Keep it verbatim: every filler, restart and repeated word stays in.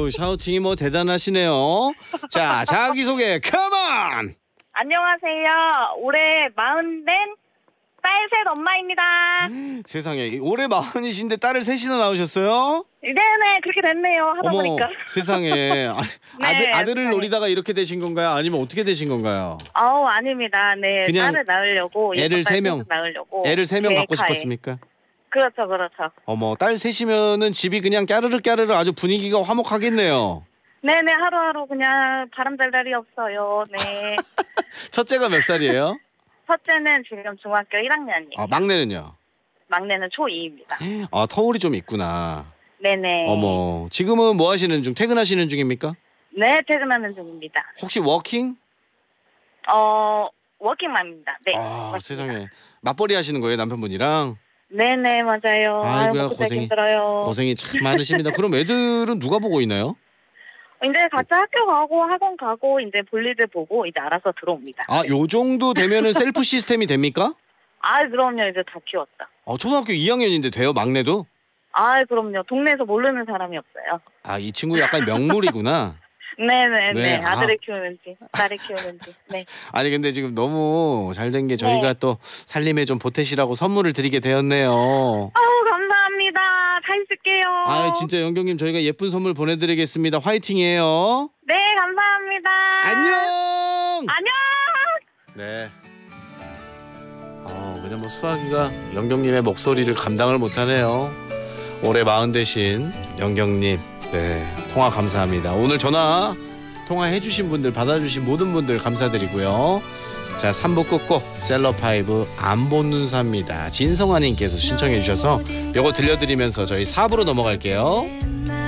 아유, 샤우팅이 뭐 대단하시네요. 자, 자기소개 컴온. 안녕하세요. 올해 마흔 된 딸 셋 엄마입니다. 세상에, 올해 마흔이신데 딸을 셋이나 낳으셨어요? 네네, 그렇게 됐네요. 하다 어머, 보니까. 세상에. 아, 네, 아들, 아들을 세상에. 노리다가 이렇게 되신 건가요? 아니면 어떻게 되신 건가요? 아우, 아닙니다. 네, 그냥 딸을 낳으려고. 애를 세 명, 낳으려고. 애를 세 명 네, 갖고 가해. 싶었습니까? 그렇죠, 그렇죠. 어머, 딸 셋이면은 집이 그냥 까르르 까르르 아주 분위기가 화목하겠네요. 네네, 하루하루 그냥 바람잘 날이 없어요. 네. 첫째가 몇 살이에요? 첫째는 지금 중학교 일 학년이에요. 아, 막내는요? 막내는 초이입니다. 아, 터울이 좀 있구나. 네네. 어머, 지금은 뭐 하시는 중? 퇴근하시는 중입니까? 네, 퇴근하는 중입니다. 혹시 워킹? 어, 워킹맘입니다. 네. 아, 맞습니다. 세상에. 맞벌이 하시는 거예요, 남편분이랑? 네네, 맞아요. 아이고야, 아유, 고생이- 힘들어요. 고생이 참 많으십니다. 그럼 애들은 누가 보고 있나요? 이제 같이 학교 가고 학원 가고 이제 볼일을 보고 이제 알아서 들어옵니다. 아, 요 정도 되면은 셀프 시스템이 됩니까? 아, 그럼요. 이제 다 키웠다. 어, 초등학교 이 학년인데 돼요, 막내도? 아, 그럼요. 동네에서 모르는 사람이 없어요. 아, 이 친구 약간 명물이구나. 네네네. 네, 아. 아들을 키우는지 딸을 키우는지. 네. 아니, 근데 지금 너무 잘 된 게 저희가 네. 또 살림에 좀 보태시라고 선물을 드리게 되었네요. 아우, 감사합니다. 잘 쓸게요. 아, 진짜 영경님 저희가 예쁜 선물 보내드리겠습니다. 화이팅이에요. 네, 감사합니다. 안녕. 안녕. 네. 어, 그냥 뭐 수아기가 영경님의 목소리를 감당을 못하네요. 올해 마흔 되신 영경님, 네, 통화 감사합니다. 오늘 전화 통화해주신 분들, 받아주신 모든 분들 감사드리고요. 자, 삼 부 끝곡 셀럽파이브 안 보는 사입니다. 진성아님께서 신청해 주셔서 요거 들려드리면서 저희 사 부로 넘어갈게요.